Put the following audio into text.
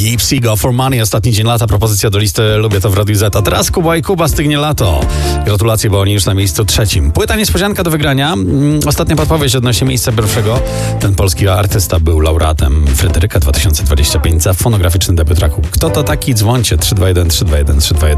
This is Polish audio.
Gypsy, Go for Money. Ostatni dzień lata, propozycja do listy Lubię to w Radiu Z. A teraz Kuba i Kuba, Stygnie lato. Gratulacje, bo oni już na miejscu 3. Płyta niespodzianka do wygrania. Ostatnia podpowiedź odnośnie miejsca pierwszego. Ten polski artysta był laureatem Fryderyka 2025 za fonograficzny debiut raku. Kto to taki? Dzwońcie 321 321 321.